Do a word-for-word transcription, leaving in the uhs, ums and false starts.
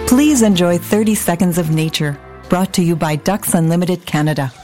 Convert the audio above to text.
Please enjoy thirty seconds of nature, brought to you by Ducks Unlimited Canada.